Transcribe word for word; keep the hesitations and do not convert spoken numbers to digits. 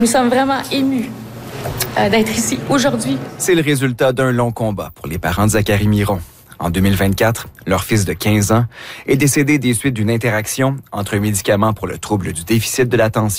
Nous sommes vraiment émus euh, d'être ici aujourd'hui. C'est le résultat d'un long combat pour les parents de Zachary Miron. En deux mille vingt-quatre, leur fils de quinze ans est décédé des suites d'une interaction entre un médicament pour le trouble du déficit de l'attention